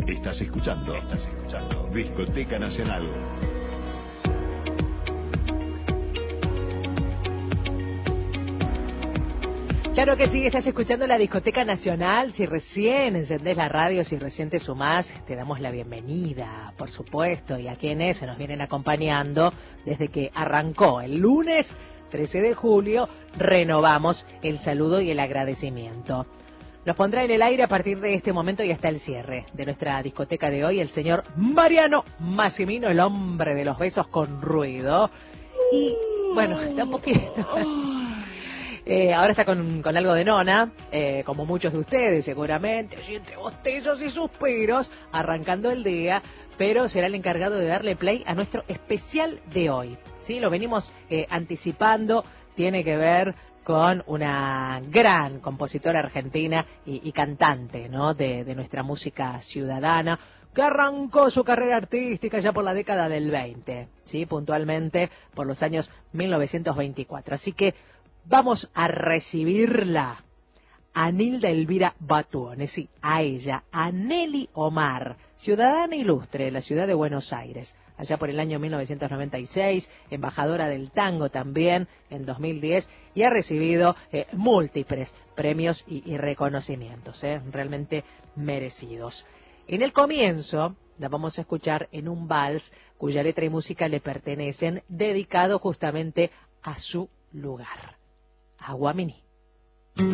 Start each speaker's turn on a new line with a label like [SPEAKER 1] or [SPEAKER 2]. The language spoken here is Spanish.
[SPEAKER 1] Estás escuchando Discoteca Nacional.
[SPEAKER 2] Claro que sí, estás escuchando la Discoteca Nacional. Si recién encendés la radio, si recién te sumás, te damos la bienvenida, por supuesto, y a quienes se nos vienen acompañando desde que arrancó el lunes 13 de julio, renovamos el saludo y el agradecimiento. Nos pondrá en el aire a partir de este momento y hasta el cierre de nuestra discoteca de hoy el señor Mariano Massimino, el hombre de los besos con ruido. Y bueno, está un poquito... ahora está con algo de nona, como muchos de ustedes seguramente, allí entre bostezos y suspiros, arrancando el día, pero será el encargado de darle play a nuestro especial de hoy. ¿Sí? Lo venimos anticipando, tiene que ver con una gran compositora argentina y cantante, ¿no? de nuestra música ciudadana, que arrancó su carrera artística ya por la década del 20, ¿sí? Puntualmente por los años 1924. Así que vamos a recibirla, a Nilda Elvira Batuone, sí, a ella, a Nelly Omar, ciudadana ilustre de la ciudad de Buenos Aires, allá por el año 1996, embajadora del tango también en 2010, y ha recibido múltiples premios y reconocimientos, realmente merecidos. En el comienzo la vamos a escuchar en un vals cuya letra y música le pertenecen, dedicado justamente a su lugar. Aguaminí.